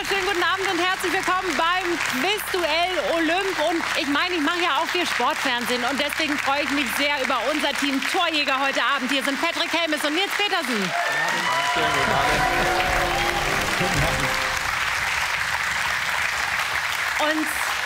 schönen guten Abend und herzlich willkommen beim Quizduell Olymp. Und ich meine, ich mache ja auch viel Sportfernsehen und deswegen freue ich mich sehr über unser Team Torjäger heute Abend. Hier sind Patrick Helmes und Nils Petersen. Und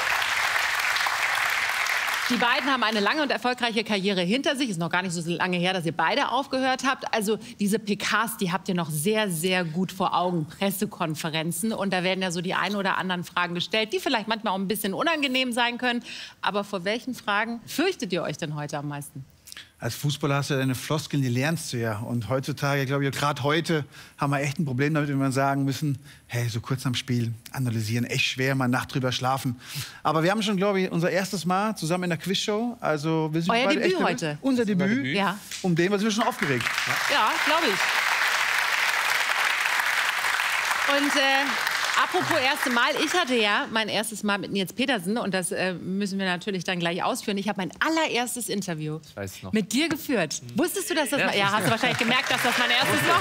die beiden haben eine lange und erfolgreiche Karriere hinter sich. Ist noch gar nicht so lange her, dass ihr beide aufgehört habt. Also diese PKs, die habt ihr noch sehr, sehr gut vor Augen. Pressekonferenzen. Und da werden ja so die ein oder anderen Fragen gestellt, die vielleicht manchmal auch ein bisschen unangenehm sein können. Aber vor welchen Fragen fürchtet ihr euch denn heute am meisten? Als Fußballer hast du ja deine Floskeln, die lernst du ja. Und heutzutage, glaube ich, gerade heute haben wir echt ein Problem damit, wenn wir sagen müssen, hey, so kurz am Spiel analysieren, echt schwer, mal Nacht drüber schlafen. Aber wir haben schon, glaube ich, unser erstes Mal zusammen in der Quizshow. Also wir sind Euer beide Debüt echt heute. Unser Debüt. Ja. Um den, was wir schon aufgeregt. Ja, glaube ich. Und apropos erste Mal, ich hatte ja mein erstes Mal mit Nils Petersen und das müssen wir natürlich dann gleich ausführen. Ich habe mein allererstes Interview mit dir geführt. Wusstest du, dass das... Ja, hast du wahrscheinlich gemerkt, dass das mein erstes war.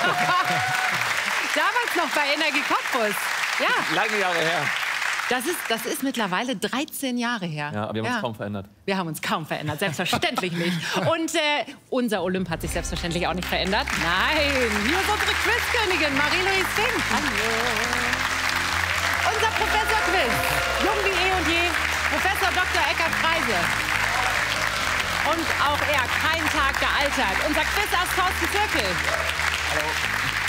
Damals noch bei Energie Cottbus. Ja. Lange Jahre her. Das ist mittlerweile 13 Jahre her. Ja, aber wir haben uns kaum verändert. Wir haben uns kaum verändert, selbstverständlich nicht. Und unser Olymp hat sich selbstverständlich auch nicht verändert. Nein, hier ist unsere Quizkönigin Marie-Louise Fink. Hallo. Unser Professor Quiz, jung wie eh und je, Professor Dr. Eckhard Freise. Und auch er, kein Tag gealtert. Unser Quizass Thorsten Zirkel. Hallo.